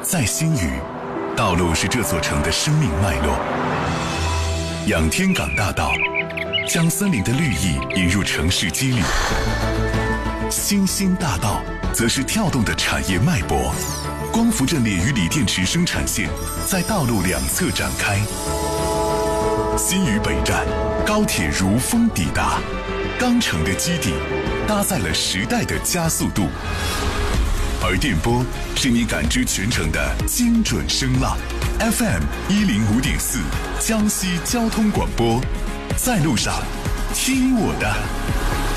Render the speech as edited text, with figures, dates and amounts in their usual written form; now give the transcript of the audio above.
在新余，道路是这座城的生命脉络。仰天港大道将森林的绿意引入城市肌理，新兴大道则是跳动的产业脉搏。光伏阵列与锂电池生产线在道路两侧展开。新余北站，高铁如风抵达，钢城的基底搭载了时代的加速度，而电波是你感知全城的精准声浪。FM 105.4，江西交通广播，在路上听我的。